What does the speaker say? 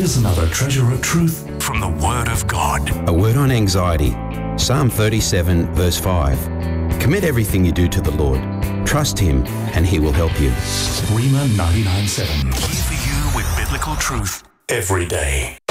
Here's another treasure of truth from the Word of God. A word on anxiety. Psalm 37, verse 5. Commit everything you do to the Lord. Trust Him, and He will help you. Rhema 99.7. Here for you with biblical truth every day.